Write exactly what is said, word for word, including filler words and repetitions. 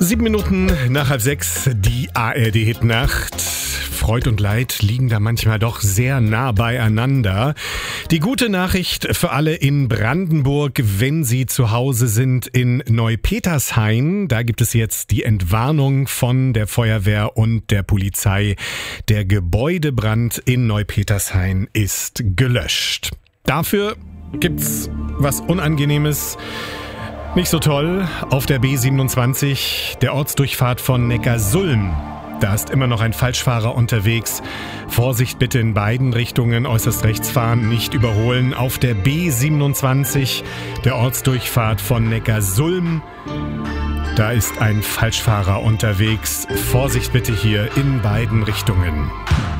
Sieben Minuten nach halb sechs, die A R D-Hit-Nacht. Freud und Leid liegen da manchmal doch sehr nah beieinander. Die gute Nachricht für alle in Brandenburg, wenn Sie zu Hause sind in Neupetershain. Da gibt es jetzt die Entwarnung von der Feuerwehr und der Polizei. Der Gebäudebrand in Neupetershain ist gelöscht. Dafür gibt's was Unangenehmes. Nicht so toll, auf der B siebenundzwanzig, der Ortsdurchfahrt von Neckarsulm. Da ist immer noch ein Falschfahrer unterwegs. Vorsicht bitte in beiden Richtungen, äußerst rechts fahren, nicht überholen. Auf der B siebenundzwanzig, der Ortsdurchfahrt von Neckarsulm. Da ist ein Falschfahrer unterwegs. Vorsicht bitte hier in beiden Richtungen.